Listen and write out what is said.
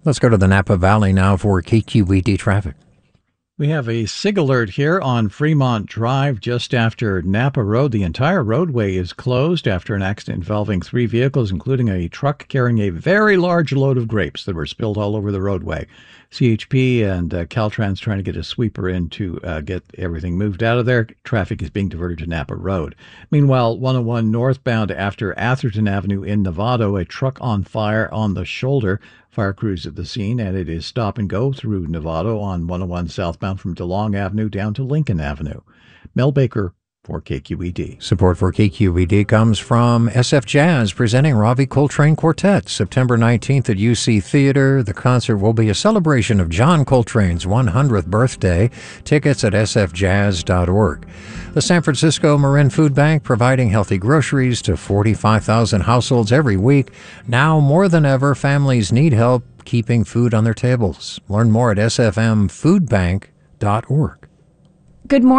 Let's go to the Napa Valley now for KQED traffic. We have a SIG alert here on Fremont Drive just after Napa Road. The entire roadway is closed after an accident involving 3 vehicles, including a truck carrying a very large load of grapes that were spilled all over the roadway. CHP and Caltrans trying to get a sweeper in to get everything moved out of there. Traffic is being diverted to Napa Road. Meanwhile, 101 northbound after Atherton Avenue in Novato, a truck on fire on the shoulder. Fire crews at the scene, and it is stop and go through Novato on 101 southbound from DeLong Avenue down to Lincoln Avenue. Mel Baker for KQED. Support for KQED comes from SF Jazz presenting Ravi Coltrane Quartet, September 19th at UC Theater. The concert will be a celebration of John Coltrane's 100th birthday. Tickets at sfjazz.org. The San Francisco Marin Food Bank providing healthy groceries to 45,000 households every week. Now more than ever, families need help keeping food on their tables. Learn more at sfmfoodbank.org. Good morning.